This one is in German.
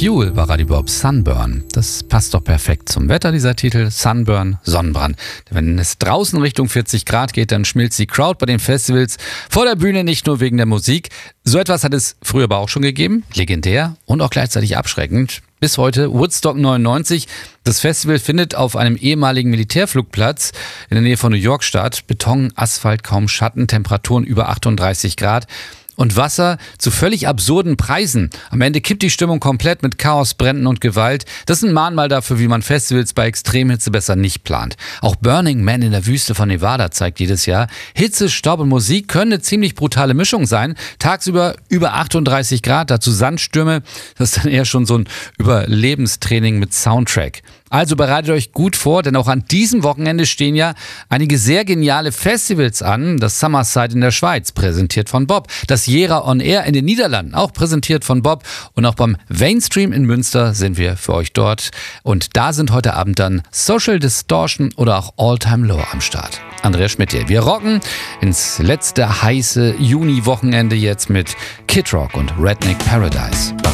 Fuel bei Radio Bob, Sunburn. Das passt doch perfekt zum Wetter, dieser Titel. Sunburn, Sonnenbrand. Wenn es draußen Richtung 40 Grad geht, dann schmilzt die Crowd bei den Festivals vor der Bühne nicht nur wegen der Musik. So etwas hat es früher aber auch schon gegeben. Legendär und auch gleichzeitig abschreckend. Bis heute Woodstock 99. Das Festival findet auf einem ehemaligen Militärflugplatz in der Nähe von New York statt. Beton, Asphalt, kaum Schatten, Temperaturen über 38 Grad. Und Wasser zu völlig absurden Preisen. Am Ende kippt die Stimmung komplett mit Chaos, Bränden und Gewalt. Das ist ein Mahnmal dafür, wie man Festivals bei Extremhitze besser nicht plant. Auch Burning Man in der Wüste von Nevada zeigt jedes Jahr, Hitze, Staub und Musik können eine ziemlich brutale Mischung sein. Tagsüber über 38 Grad, dazu Sandstürme. Das ist dann eher schon so ein Überlebenstraining mit Soundtrack. Also bereitet euch gut vor, denn auch an diesem Wochenende stehen ja einige sehr geniale Festivals an. Das Summerside in der Schweiz, präsentiert von Bob. Das Jera On Air in den Niederlanden, auch präsentiert von Bob. Und auch beim Mainstream in Münster sind wir für euch dort. Und da sind heute Abend dann Social Distortion oder auch All Time Low am Start. Andreas Schmidt hier. Wir rocken ins letzte heiße Juni-Wochenende jetzt mit Kid Rock und Redneck Paradise.